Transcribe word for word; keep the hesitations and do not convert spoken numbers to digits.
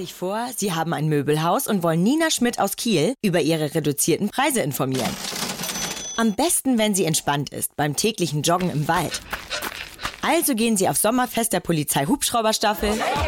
sich vor, Sie haben ein Möbelhaus und wollen Nina Schmidt aus Kiel über ihre reduzierten Preise informieren. Am besten, wenn sie entspannt ist, beim täglichen Joggen im Wald. Also gehen Sie auf Sommerfest der Polizei-Hubschrauberstaffel